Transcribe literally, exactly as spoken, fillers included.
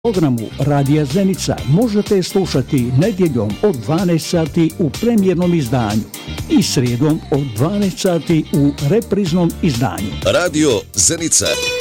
Programu Radija Zenica možete slušati nedjeljom od dvanaest sati u premijernom izdanju i srijedom od dvanaest sati u repriznom izdanju. Radio Zenica.